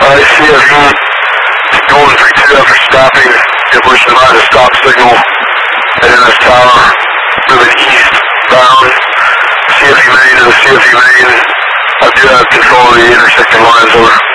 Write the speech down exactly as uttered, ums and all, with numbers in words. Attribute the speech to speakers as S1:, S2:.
S1: Uh, C F E, Golden three two after stopping, you're pushing by the stop signal at N S Tower, moving eastbound, C F E main to the C F E main. I do have control of the intersecting lines, over.